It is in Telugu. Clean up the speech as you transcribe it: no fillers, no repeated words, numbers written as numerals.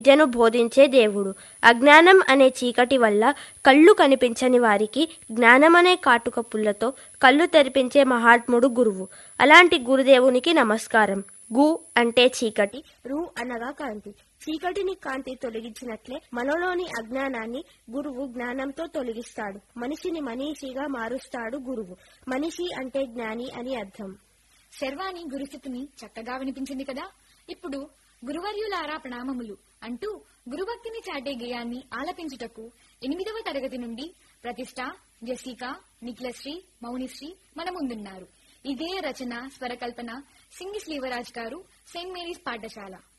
విద్యను బోధించే దేవుడు. అజ్ఞానం అనే చీకటి వల్ల కళ్ళు కనిపించని వారికి జ్ఞానమనే కాటుక పుల్లతో కళ్ళు తెరిపించే మహాత్ముడు గురువు. అలాంటి గురుదేవునికి నమస్కారం. గు అంటే చీకటి, రు అనగా కాంతి. చీకటిని కాంతి తొలగించినట్లే మనలోని అజ్ఞానాన్ని గురువు జ్ఞానంతో తొలగిస్తాడు. మనిషిని మనీషిగా మారుస్తాడు గురువు. మనిషి అంటే జ్ఞాని అని అర్థం. శర్వాణి గురుస్థితిని చక్కగా వినిపించింది కదా. ఇప్పుడు గురువర్యులారా ప్రణామములు అంటూ గురుభక్తిని చాటే గేయాన్ని ఆలపించుటకు 8వ తరగతి నుండి ప్రతిష్ట, జసిక, నిఖిలశ్రీ, మౌనిశ్రీ మన ముందున్నారు. ఈ గేయ రచన, స్వరకల్పన సింగి శ్రీవరాజ్ గారు, సెయింట్ మేరీస్ పాఠశాల.